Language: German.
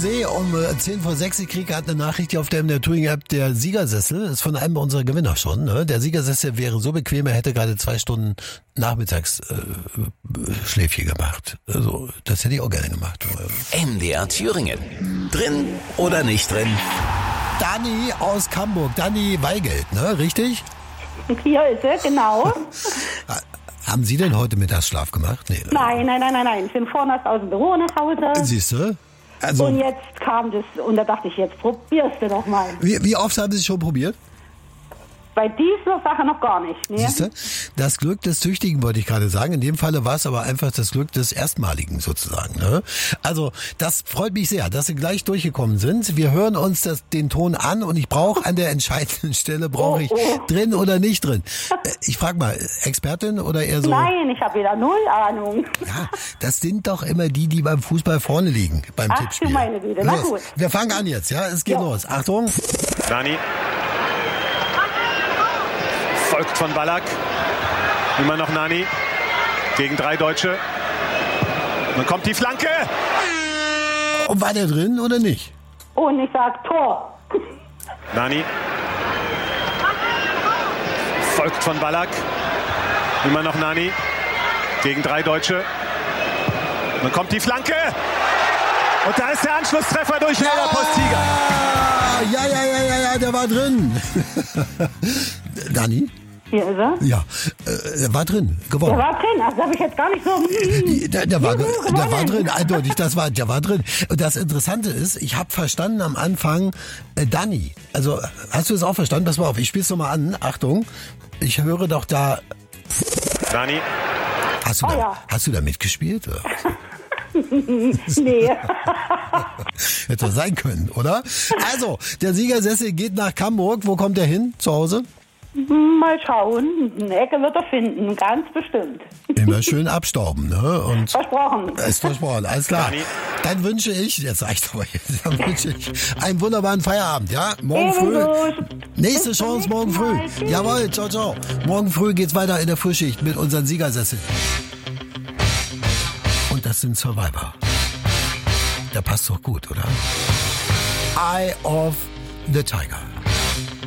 sehe, um 5:10, ich kriege gerade eine Nachricht hier auf der MDR Touring App, der Siegersessel ist von einem unserer Gewinner schon. Ne? Der Siegersessel wäre so bequem, er hätte gerade 2 Stunden nachmittags Schläfchen gemacht. Also, das hätte ich auch gerne gemacht. MDR Thüringen. Drin oder nicht drin? Dani aus Hamburg, Dani Weigelt, ne? Richtig? Hier ist er, genau. Haben Sie denn heute Mittagsschlaf gemacht? Nee, Nein. Ich bin vorhin erst aus dem Büro nach Hause. Siehst du? Also, Und jetzt kam das, und da dachte ich, jetzt probierst du doch mal. wie oft haben Sie es schon probiert? Bei dieser Sache noch gar nicht. Ne? Siehst du? Das Glück des Tüchtigen wollte ich gerade sagen. In dem Falle war es aber einfach das Glück des Erstmaligen sozusagen. Ne? Also das freut mich sehr, dass Sie gleich durchgekommen sind. Wir hören uns den Ton an und ich brauche an der entscheidenden Stelle, drin oder nicht drin. Ich frage mal, Expertin oder eher so? Nein, ich habe wieder 0 Ahnung. Ja, das sind doch immer die beim Fußball vorne liegen, beim Ach, Tippspiel. du meine Güte, na gut. Wir fangen an jetzt, ja? Es geht los. Achtung. Dani. Folgt von Ballack. Immer noch Nani. Gegen 3 Deutsche. Dann kommt die Flanke. Und war der drin oder nicht? Und ich sag Tor. Nani. Folgt von Ballack. Immer noch Nani. Gegen 3 Deutsche. Dann kommt die Flanke. Und da ist der Anschlusstreffer durch Helder Postiga. Ja, der war drin. Dani? Hier ist er. Ja, er war drin, gewonnen. Der war drin, also habe ich jetzt gar nicht so... Der war drin, eindeutig, der war drin. Und das Interessante ist, ich habe verstanden am Anfang, Dani, also hast du es auch verstanden? Pass mal auf, ich spiel's nochmal an, Achtung, ich höre doch da... Dani. Hast du da mitgespielt? Nee. Hätte doch sein können, oder? Also, der Siegersessel geht nach Hamburg. Wo kommt er hin? Zu Hause? Mal schauen. Eine Ecke wird er finden, ganz bestimmt. Immer schön abstauben, ne? Und Versprochen. Ist versprochen, alles klar. Dann wünsche ich, jetzt reicht's aber jetzt, dann wünsche ich einen wunderbaren Feierabend, ja? Morgen früh. Nächste Chance morgen früh. Jawohl, ciao, ciao. Morgen früh geht's weiter in der Frühschicht mit unseren Siegersesseln. Und das sind Survivor. Der passt doch gut, oder? Eye of the Tiger.